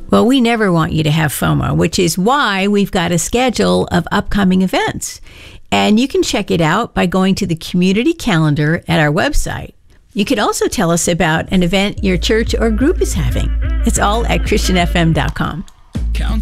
Well, we never want you to have FOMO, which is why we've got a schedule of upcoming events. And you can check it out by going to the community calendar at our website. You can also tell us about an event your church or group is having. It's all at christianfm.com.